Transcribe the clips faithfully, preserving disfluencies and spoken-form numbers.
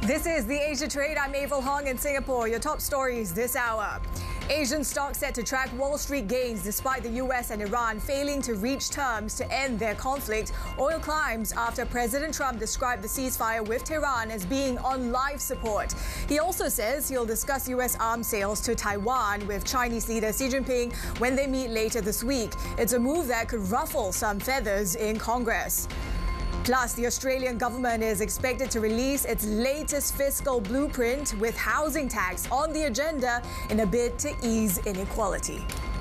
This is the Asia Trade. I'm Avril Hong in Singapore. Your top stories this hour. Asian stocks set to track Wall Street gains despite the U S and Iran failing to reach terms to end their conflict. Oil climbs after President Trump described the ceasefire with Tehran as being on life support. He also says he'll discuss U S arms sales to Taiwan with Chinese leader Xi Jinping when they meet later this week. It's a move that could ruffle some feathers in Congress. Plus, the Australian government is expected to release its latest fiscal blueprint with housing tax on the agenda in a bid to ease inequality.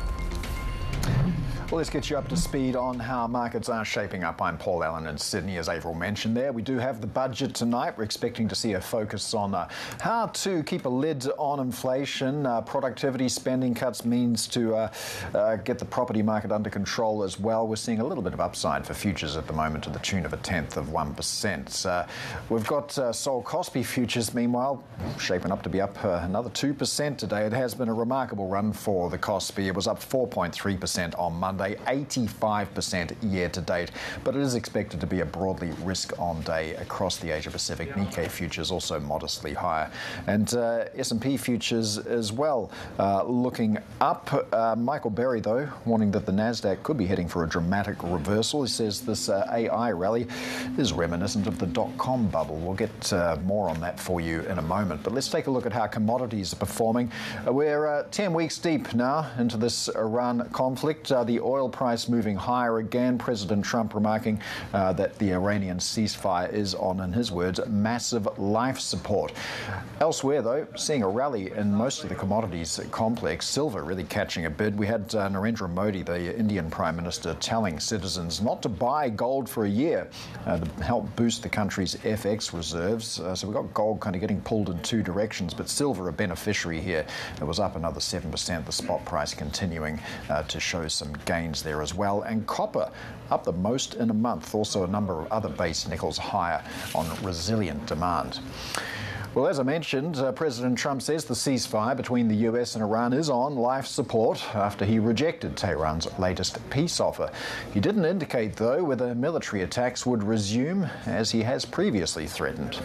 Well, let's get you up to speed on how markets are shaping up. I'm Paul Allen in Sydney, as Avril mentioned there. We do have the budget tonight. We're expecting to see a focus on uh, how to keep a lid on inflation. Uh, productivity spending cuts means to uh, uh, get the property market under control as well. We're seeing a little bit of upside for futures at the moment to the tune of a tenth of one percent. Uh, we've got uh, Sol Kospi futures, meanwhile, shaping up to be up uh, another two percent today. It has been a remarkable run for the Kospi. It was up four point three percent on Monday. eighty-five percent year to date, but it is expected to be a broadly risk-on day across the Asia-Pacific. Nikkei futures also modestly higher, and uh, S and P futures as well uh, looking up. Uh, Michael Berry, though, warning that the Nasdaq could be heading for a dramatic reversal. He says this uh, A I rally is reminiscent of the dot-com bubble. We'll get uh, more on that for you in a moment, but let's take a look at how commodities are performing. Uh, we're uh, ten weeks deep now into this Iran conflict. Uh, the oil price moving higher again. President Trump remarking uh, that the Iranian ceasefire is on, in his words, massive life support. Elsewhere, though, seeing a rally in most of the commodities complex. Silver really catching a bid. We had uh, Narendra Modi, the Indian Prime Minister, telling citizens not to buy gold for a year uh, to help boost the country's F X reserves. Uh, so we've got gold kind of getting pulled in two directions, but silver a beneficiary here. It was up another seven percent. The spot price continuing uh, to show some gains there as well, and copper up the most in a month. Also a number of other base nickels higher on resilient demand. Well, as I mentioned, uh, President Trump says the ceasefire between the U S and Iran is on life support after he rejected Tehran's latest peace offer. He didn't indicate, though, whether military attacks would resume, as he has previously threatened.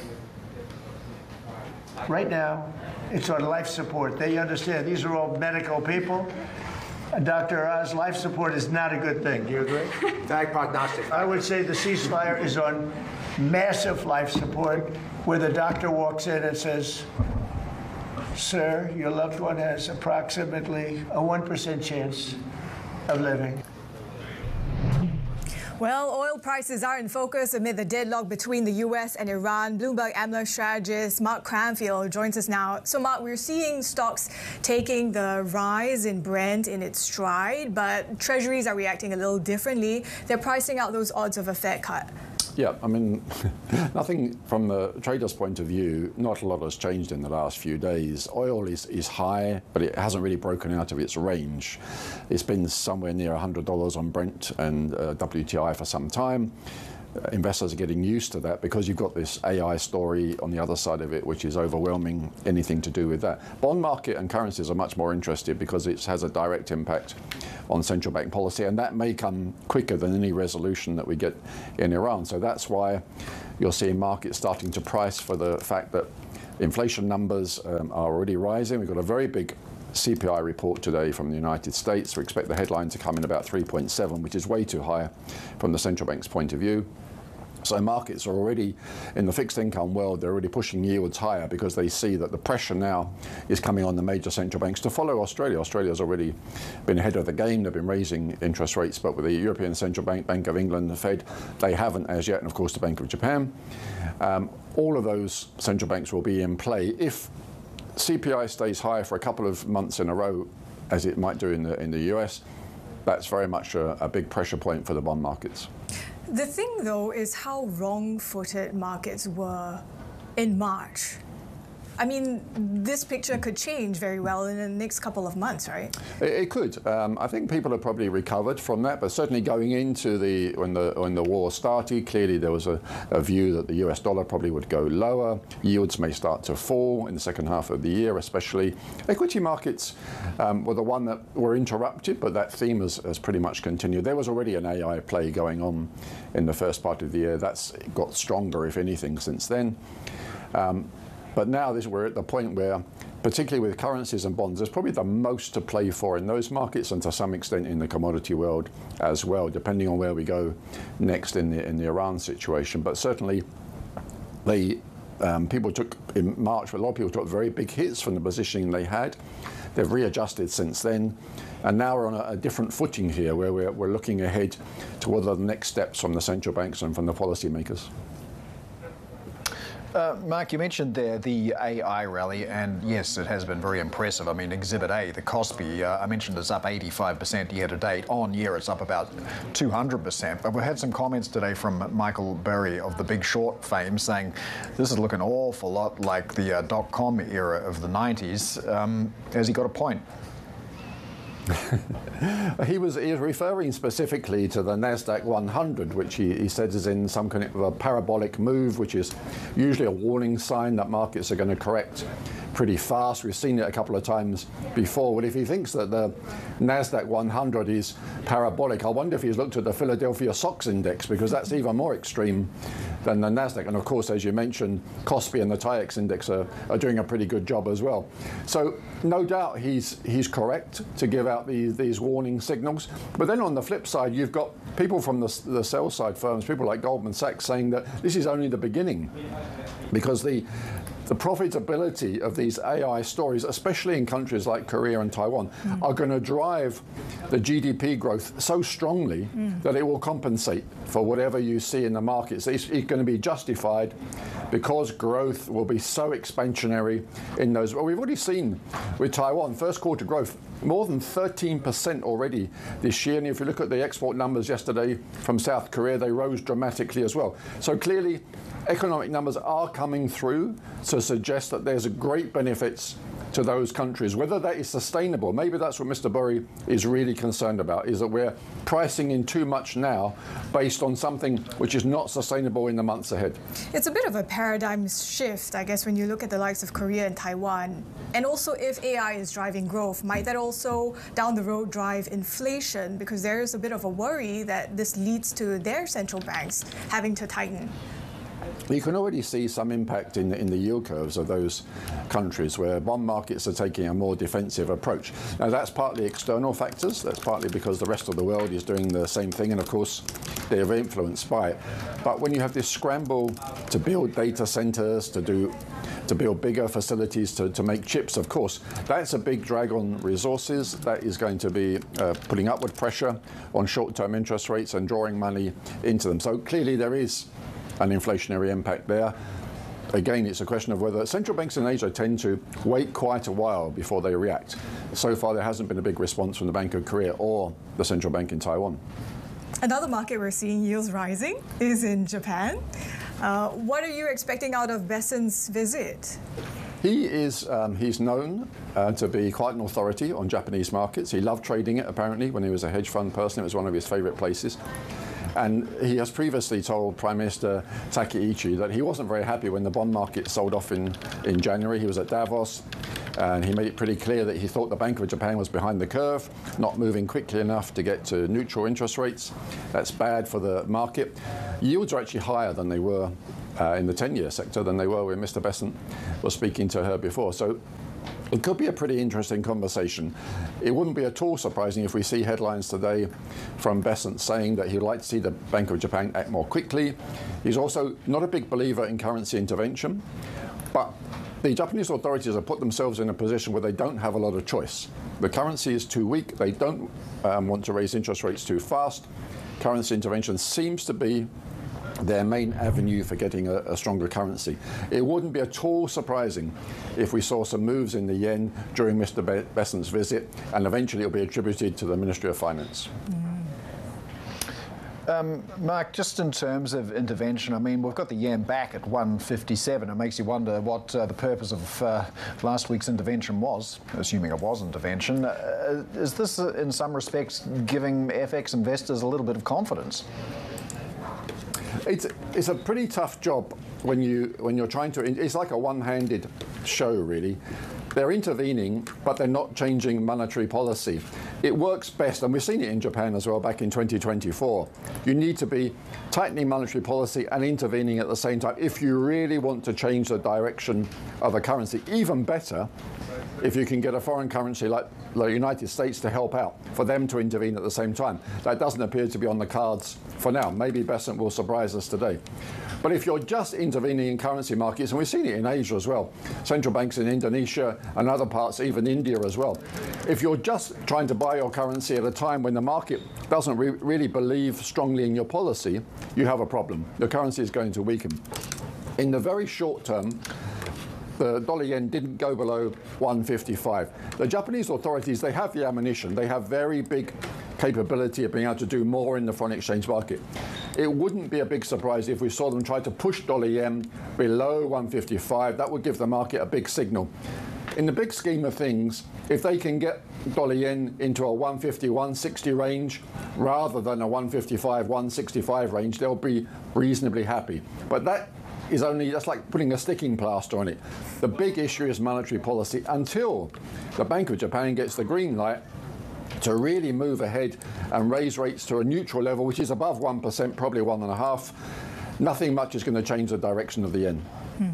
Right now, it's on life support. They understand these are all medical people. Doctor Oz, life support is not a good thing. Do you agree? Bad prognostic. I would say the ceasefire is on massive life support, where the doctor walks in and says, sir, your loved one has approximately a one percent chance of living. Well, oil prices are in focus amid the deadlock between the U S and Iran. Bloomberg AMLO strategist Mark Cranfield joins us now. So, Mark, we're seeing stocks taking the rise in Brent in its stride, but treasuries are reacting a little differently. They're pricing out those odds of a Fed cut. Yeah, I mean, nothing from the trader's point of view, not a lot has changed in the last few days. Oil is, is high, but it hasn't really broken out of its range. It's been somewhere near one hundred dollars on Brent and uh, W T I for some time. Uh, investors are getting used to that because you've got this A I story on the other side of it, which is overwhelming anything to do with that. Bond market and currencies are much more interested because it has a direct impact on central bank policy, and that may come quicker than any resolution that we get in Iran. So that's why you're seeing markets starting to price for the fact that inflation numbers um, are already rising. We've got a very big C P I report today from the United States. We expect the headline to come in about three point seven, which is way too high from the central bank's point of view. So markets are already, in the fixed income world, they're already pushing yields higher because they see that the pressure now is coming on the major central banks to follow Australia. Australia's already been ahead of the game. They've been raising interest rates, but with the European Central Bank, Bank of England, the Fed, they haven't as yet, and of course the Bank of Japan. Um, all of those central banks will be in play if C P I stays high for a couple of months in a row, as it might do in the in the U S. That's very much a, a big pressure point for the bond markets. The thing, though, is how wrong-footed markets were in March. I mean, this picture could change very well in the next couple of months, right? It, it could. Um, I think people have probably recovered from that, but certainly going into the when the when the war started, clearly there was a, a view that the U S dollar probably would go lower. Yields may start to fall in the second half of the year, especially. Equity markets um, were the one that were interrupted, but that theme has, has pretty much continued. There was already an A I play going on in the first part of the year. That's got stronger, if anything, since then. Um, But now this, we're at the point where, particularly with currencies and bonds, there's probably the most to play for in those markets, and to some extent in the commodity world as well, depending on where we go next in the in the Iran situation. But certainly, they um, people took in March. A lot of people took very big hits from the positioning they had. They've readjusted since then, and now we're on a, a different footing here, where we're, we're looking ahead to what are the next steps from the central banks and from the policymakers. Uh, Mark, you mentioned there the A I rally, and yes, it has been very impressive. I mean, Exhibit A, the Kospi, uh, I mentioned it's up eighty-five percent year to date. On year, it's up about two hundred percent. But we've had some comments today from Michael Burry of the Big Short fame saying this is looking an awful lot like the uh, dot-com era of the nineties. Um, has he got a point? he, was, he was referring specifically to the NASDAQ one hundred, which he, he said is in some kind of a parabolic move, which is usually a warning sign that markets are going to correct pretty fast. We've seen it a couple of times before. But if he thinks that the NASDAQ one hundred is parabolic, I wonder if he's looked at the Philadelphia SOX index, because that's even more extreme than the NASDAQ. And of course, as you mentioned, Kospi and the TAIEX index are, are doing a pretty good job as well. So no doubt he's he's correct to give out these, these warning signals. But then on the flip side, you've got people from the, the sell side firms, people like Goldman Sachs, saying that this is only the beginning, because the The profitability of these A I stories, especially in countries like Korea and Taiwan, mm. are going to drive the G D P growth so strongly mm. that it will compensate for whatever you see in the markets. It's, it's going to be justified because growth will be so expansionary in those. Well, we've already seen with Taiwan, first quarter growth, more than thirteen percent already this year. And if you look at the export numbers yesterday from South Korea, they rose dramatically as well. So clearly, economic numbers are coming through to suggest that there's a great benefits to those countries. Whether that is sustainable, maybe that's what Mister Burry is really concerned about, is that we're pricing in too much now based on something which is not sustainable in the months ahead. It's a bit of a paradigm shift, I guess, when you look at the likes of Korea and Taiwan. And also, if A I is driving growth, might that also down the road drive inflation? Because there is a bit of a worry that this leads to their central banks having to tighten. You can already see some impact in, in the yield curves of those countries where bond markets are taking a more defensive approach. Now, that's partly external factors. That's partly because the rest of the world is doing the same thing, and of course, they're influenced by it. But when you have this scramble to build data centers, to do to build bigger facilities to, to make chips, of course, that's a big drag on resources. That is going to be uh, putting upward pressure on short-term interest rates and drawing money into them. So clearly there is an inflationary impact there. Again, it's a question of whether central banks in Asia tend to wait quite a while before they react. So far, there hasn't been a big response from the Bank of Korea or the central bank in Taiwan. Another market we're seeing yields rising is in Japan. Uh, what are you expecting out of Besant's visit? He is um, he's known uh, to be quite an authority on Japanese markets. He loved trading it, apparently, when he was a hedge fund person. It was one of his favorite places. And he has previously told Prime Minister Takeichi that he wasn't very happy when the bond market sold off in, in January. He was at Davos, and he made it pretty clear that he thought the Bank of Japan was behind the curve, not moving quickly enough to get to neutral interest rates. That's bad for the market. Yields are actually higher than they were uh, in the ten-year sector than they were when Mister Besant was speaking to her before. So it could be a pretty interesting conversation. It wouldn't be at all surprising if we see headlines today from Besant saying that he'd like to see the Bank of Japan act more quickly. He's also not a big believer in currency intervention, but the Japanese authorities have put themselves in a position where they don't have a lot of choice. The currency is too weak. They don't um, want to raise interest rates too fast. Currency intervention seems to be their main avenue for getting a, a stronger currency. It wouldn't be at all surprising if we saw some moves in the yen during Mister Be Besant's visit, and eventually it'll be attributed to the Ministry of Finance. Mm. Um, Mark, just in terms of intervention, I mean, we've got the yen back at one fifty-seven. It makes you wonder what uh, the purpose of uh, last week's intervention was, assuming it was intervention. Uh, is this, uh, in some respects, giving F X investors a little bit of confidence? It's, it's a pretty tough job when, you, when you're trying to, it's like a one-handed show, really. They're intervening, but they're not changing monetary policy. it works best, and we've seen it in Japan as well back in twenty twenty-four. You need to be tightening monetary policy and intervening at the same time if you really want to change the direction of a currency. Even better if you can get a foreign currency like the United States to help out, for them to intervene at the same time. That doesn't appear to be on the cards for now. Maybe Besant will surprise us today. But if you're just intervening in currency markets, and we've seen it in Asia as well, central banks in Indonesia and other parts, even India as well, if you're just trying to buy your currency at a time when the market doesn't re really believe strongly in your policy, you have a problem. Your currency is going to weaken. In the very short term, the dollar yen didn't go below one fifty-five. The Japanese authorities, they have the ammunition. They have very big capability of being able to do more in the foreign exchange market. It wouldn't be a big surprise if we saw them try to push dollar yen below one fifty-five. That would give the market a big signal. In the big scheme of things, if they can get dollar yen into a one fifty, one sixty range rather than a one fifty-five, one sixty-five range, they'll be reasonably happy. But that is only, that's like putting a sticking plaster on it. The big issue is monetary policy until the Bank of Japan gets the green light to really move ahead and raise rates to a neutral level, which is above one percent, probably one and a half. Nothing much is going to change the direction of the yen. Hmm.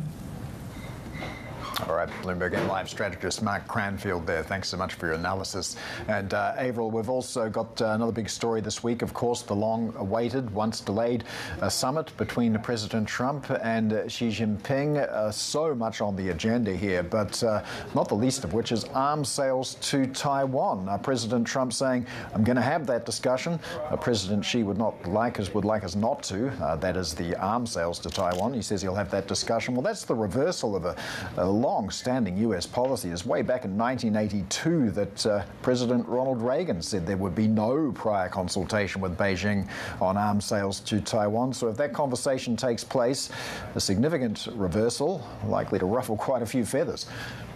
All right, Bloomberg and Live strategist Mark Cranfield there. Thanks so much for your analysis. And uh, Avril, we've also got uh, another big story this week. Of course, the long-awaited, once delayed, uh, summit between President Trump and uh, Xi Jinping. Uh, so much on the agenda here, but uh, not the least of which is arms sales to Taiwan. Uh, President Trump saying, "I'm going to have that discussion." Uh, President Xi would not like us, would like us not to. Uh, that is the arms sales to Taiwan. He says he'll have that discussion. Well, that's the reversal of a, a long-standing U S policy. Is way back in nineteen eighty-two that uh, President Ronald Reagan said there would be no prior consultation with Beijing on arms sales to Taiwan. So if that conversation takes place, a significant reversal, likely to ruffle quite a few feathers.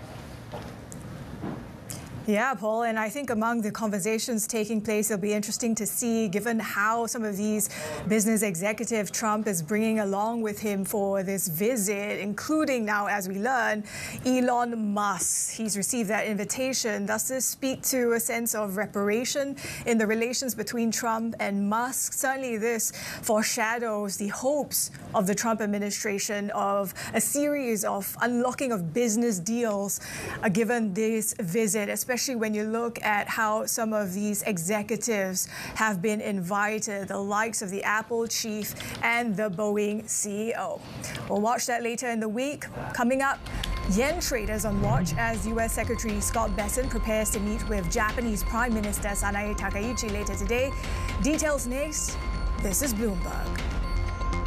Yeah, Paul, and I think among the conversations taking place, it'll be interesting to see, given how some of these business executive Trump is bringing along with him for this visit, including now, as we learn, Elon Musk. He's received that invitation. Does this speak to a sense of reparation in the relations between Trump and Musk? Certainly this foreshadows the hopes of the Trump administration of a series of unlocking of business deals uh, given this visit, especially when you look at how some of these executives have been invited, the likes of the Apple chief and the Boeing C E O. We'll watch that later in the week. Coming up, yen traders on watch as U S Secretary Scott Bessent prepares to meet with Japanese Prime Minister Sanae Takaichi later today. Details next. This is Bloomberg.